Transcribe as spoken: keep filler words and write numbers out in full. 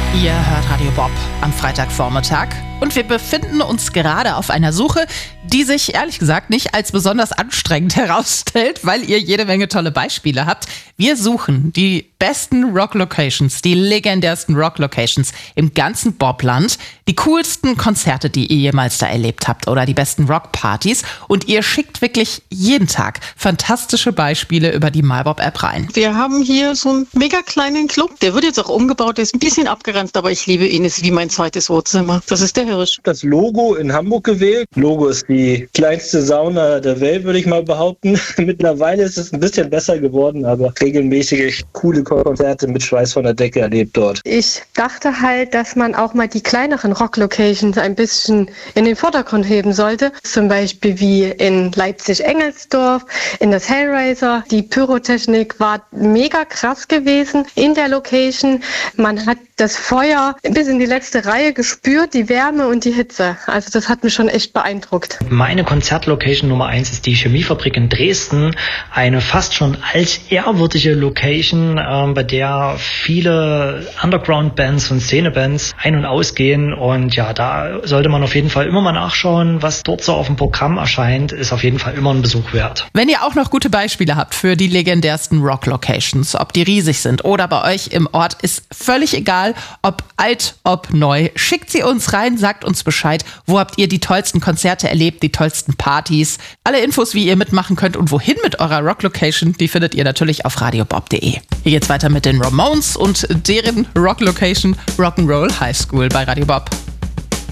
Ihr hört Radio Bob am Freitagvormittag und wir befinden uns gerade auf einer Suche, die sich ehrlich gesagt nicht als besonders anstrengend herausstellt, weil ihr jede Menge tolle Beispiele habt. Wir suchen die besten Rock-Locations, die legendärsten Rock-Locations im ganzen Bobland, die coolsten Konzerte, die ihr jemals da erlebt habt oder die besten Rock-Partys und ihr schickt wirklich jeden Tag fantastische Beispiele über die MyBob-App rein. Wir haben hier so einen mega kleinen Club, der wird jetzt auch umgebaut, der ist ein bisschen abgeranzt, aber ich liebe ihn, ist wie mein zweites Wohnzimmer. Das ist der Hirsch. Das Logo in Hamburg gewählt. Logo ist die kleinste Sauna der Welt, würde ich mal behaupten. Mittlerweile ist es ein bisschen besser geworden, aber regelmäßig coole Konzerte mit Schweiß von der Decke erlebt dort. Ich dachte halt, dass man auch mal die kleineren Rock-Locations ein bisschen in den Vordergrund heben sollte. Zum Beispiel wie in Leipzig-Engelsdorf, in das Hellraiser. Die Pyrotechnik war mega krass gewesen in der Location. Man hat das Feuer bis in die letzte Reihe gespürt, die Wärme und die Hitze. Also das hat mich schon echt beeindruckt. Meine Konzertlocation Nummer eins ist die Chemiefabrik in Dresden. Eine fast schon altehrwürdige Location, äh, bei der viele Underground-Bands und Szene-Bands ein- und ausgehen. Und ja, da sollte man auf jeden Fall immer mal nachschauen, was dort so auf dem Programm erscheint. Ist auf jeden Fall immer ein Besuch wert. Wenn ihr auch noch gute Beispiele habt für die legendärsten Rock-Locations, ob die riesig sind oder bei euch im Ort, ist völlig egal, ob alt, ob neu. Schickt sie uns rein, sagt uns Bescheid, wo habt ihr die tollsten Konzerte erlebt, die tollsten Partys. Alle Infos, wie ihr mitmachen könnt und wohin mit eurer Rock-Location, die findet ihr natürlich auf radiobob punkt de. Hier geht's weiter mit den Ramones und deren Rock-Location Rock'n'Roll High School bei Radio Bob.